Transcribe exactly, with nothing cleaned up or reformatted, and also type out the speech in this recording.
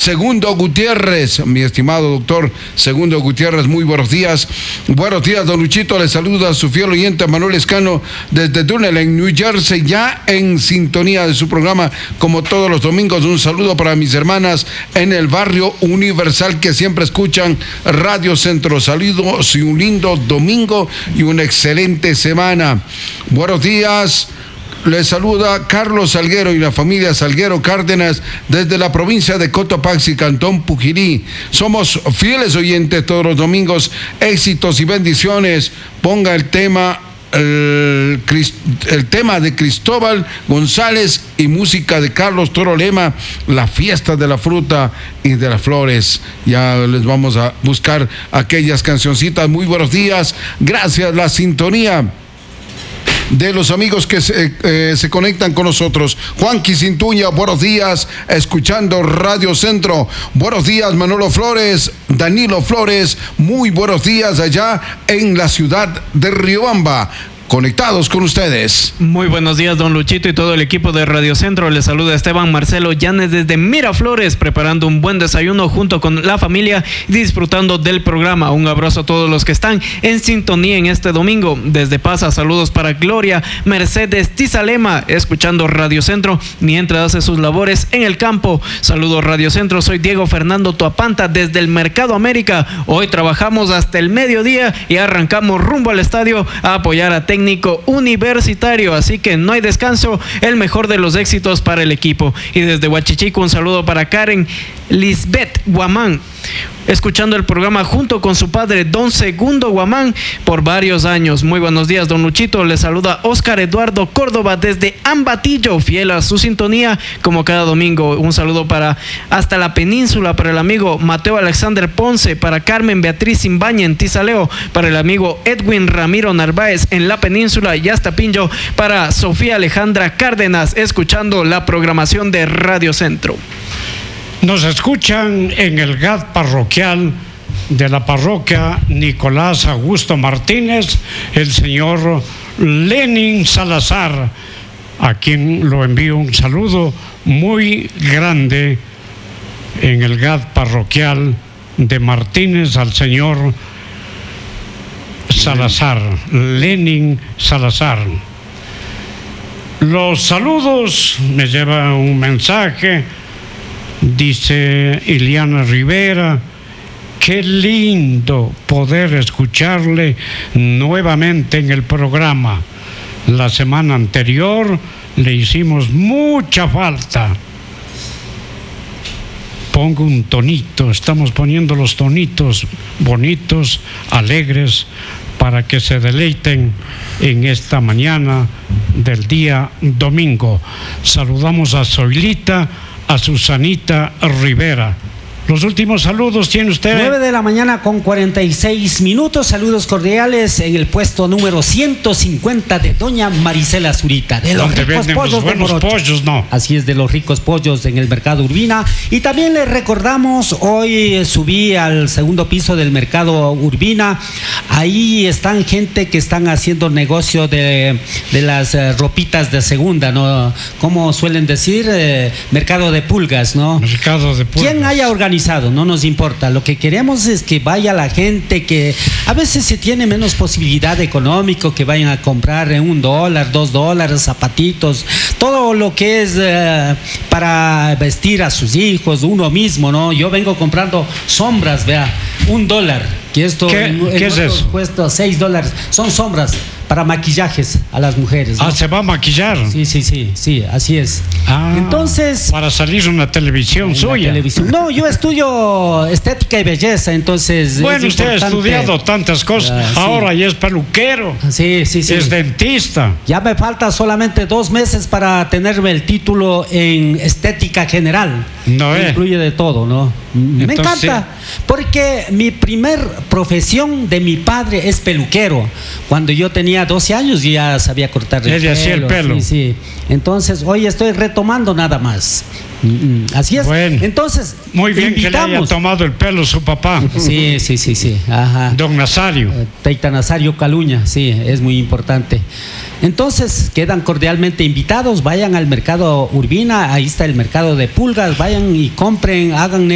Segundo Gutiérrez, mi estimado doctor Segundo Gutiérrez, muy buenos días. Buenos días, don Luchito, le saluda a su fiel oyente Manuel Escano desde Dunel, en New Jersey, ya en sintonía de su programa como todos los domingos. Un saludo para mis hermanas en el barrio Universal que siempre escuchan Radio Centro. Saludos y un lindo domingo y una excelente semana. Buenos días. Les saluda Carlos Salguero y la familia Salguero Cárdenas desde la provincia de Cotopaxi, Cantón Puquirí. Somos fieles oyentes todos los domingos. Éxitos y bendiciones. Ponga el tema, el, el tema de Cristóbal González y música de Carlos Toro Lema, La Fiesta de la Fruta y de las Flores. Ya les vamos a buscar aquellas cancioncitas. Muy buenos días. Gracias, la sintonía de los amigos que se, eh, se conectan con nosotros. Juan Quisintuña, buenos días, escuchando Radio Centro. Buenos días, Manolo Flores, Danilo Flores, muy buenos días allá en la ciudad de Riobamba. Conectados con ustedes. Muy buenos días, don Luchito y todo el equipo de Radio Centro. Les saluda Esteban Marcelo Llanes desde Miraflores, preparando un buen desayuno junto con la familia y disfrutando del programa. Un abrazo a todos los que están en sintonía en este domingo. Desde Pasa, saludos para Gloria Mercedes Tizalema, escuchando Radio Centro mientras hace sus labores en el campo. Saludos, Radio Centro. Soy Diego Fernando Tuapanta desde el Mercado América. Hoy trabajamos hasta el mediodía y arrancamos rumbo al estadio a apoyar a Técnico Universitario, así que no hay descanso. El mejor de los éxitos para el equipo. Y desde Huachichico, un saludo para Karen Lisbeth Guamán, escuchando el programa junto con su padre, don Segundo Guamán, por varios años. Muy buenos días, don Luchito. Le saluda Oscar Eduardo Córdoba desde Ambatillo, fiel a su sintonía como cada domingo. Un saludo para hasta la península, para el amigo Mateo Alexander Ponce, para Carmen Beatriz Imbaña en Tizaleo, para el amigo Edwin Ramiro Narváez en la península y hasta Pinjo, para Sofía Alejandra Cárdenas, escuchando la programación de Radio Centro. Nos escuchan en el G A D parroquial de la parroquia Nicolás Augusto Martínez, el señor Lenin Salazar, a quien lo envío un saludo muy grande en el G A D parroquial de Martínez al señor Salazar, Lenin Salazar. Los saludos, me lleva un mensaje. Dice Iliana Rivera, qué lindo poder escucharle nuevamente en el programa. La semana anterior le hicimos mucha falta. Pongo un tonito, estamos poniendo los tonitos bonitos, alegres, para que se deleiten en esta mañana del día domingo. Saludamos a Zoilita, a Susanita Rivera. Los últimos saludos tiene usted. nueve de la mañana con cuarenta y seis minutos. Saludos cordiales en el puesto número ciento cincuenta de doña Marisela Zurita. De los ricos pollos, los buenos pollos, ¿no? Así es, de los ricos pollos en el mercado Urbina. Y también les recordamos, hoy subí al segundo piso del mercado Urbina. Ahí están gente que están haciendo negocio de, de las uh, ropitas de segunda, ¿no? Como suelen decir, eh, mercado de pulgas, ¿no? Mercado de pulgas. ¿Quién haya organizado? No nos importa, lo que queremos es que vaya la gente que a veces se tiene menos posibilidad económica, que vayan a comprar en un dólar, dos dólares, zapatitos, todo lo que es uh, para vestir a sus hijos, uno mismo, ¿no? Yo vengo comprando sombras, vea, un dólar, que esto ¿Qué, en, ¿qué en es eso? Cuesta seis dólares, son sombras para maquillajes a las mujeres, ¿no? Ah, se va a maquillar. Sí, sí, sí, sí, así es. Ah, entonces, para salir una televisión suya. Televisión. No, yo estudio estética y belleza, entonces. Bueno, usted ha estudiado tantas cosas. Uh, sí. Ahora ya es peluquero. Sí, sí, sí. Es dentista. Ya me falta solamente dos meses para tenerme el título en estética general. No es. Incluye de todo, ¿no? Entonces, me encanta, porque mi primer profesión de mi padre es peluquero. Cuando yo tenía doce años ya sabía cortar el pelo. Hacía el pelo. Sí, sí. Entonces, hoy estoy retomando nada más. Así es. Bueno, entonces, muy bien invitamos. Que le haya tomado el pelo su papá. Sí, sí, sí, sí. Ajá. Don Nazario. Teita Nazario Caluña, sí, es muy importante. Entonces, quedan cordialmente invitados. Vayan al mercado Urbina, ahí está el mercado de pulgas. Vayan y compren, hagan